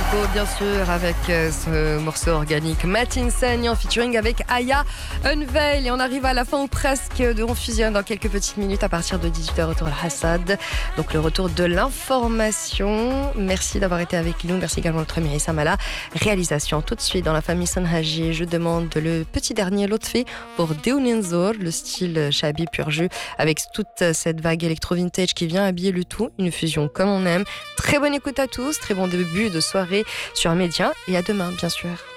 Marco, bien sûr, avec ce morceau organique Matin Sen en featuring avec Aya Unveil. Et on arrive à la fin ou presque. On fusionne dans quelques petites minutes à partir de 18h autour de Hassad. Donc le retour de l'information. Merci d'avoir été avec nous. Merci également à notre ami Samala. Réalisation tout de suite dans la famille Sanhaji. Je demande le petit dernier Lotfi pour Deunenzor, le style Shabi pur jus, avec toute cette vague électro-vintage qui vient habiller le tout. Une fusion comme on aime. Très bonne écoute à tous. Très bon début de soirée sur Média. Et à demain, bien sûr.